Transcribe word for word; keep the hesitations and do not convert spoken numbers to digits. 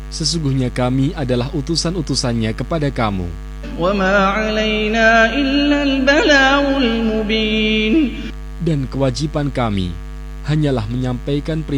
Sesungguhnya kami adalah utusan-utusannya kepada kamu. وَمَا عَلَيْنَا إِلَّا الْبَلَاغُ الْمُبِينُ. Dan kewajiban kami hanyalah menyampaikan perintah